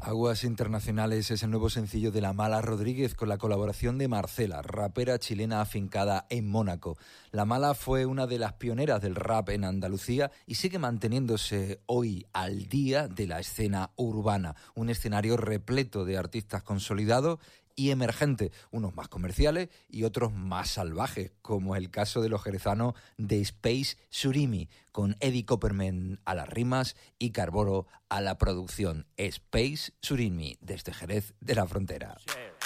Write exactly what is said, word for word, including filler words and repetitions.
Aguas Internacionales es el nuevo sencillo de La Mala Rodríguez con la colaboración de Marcela, rapera chilena afincada en Mónaco. La Mala fue una de las pioneras del rap en Andalucía y sigue manteniéndose hoy al día de la escena urbana, un escenario repleto de artistas consolidados y emergentes, unos más comerciales y otros más salvajes, como el caso de los jerezanos de Space Surimi, con Eddie Copperman a las rimas y Carboro a la producción. Space Surimi, desde Jerez de la Frontera.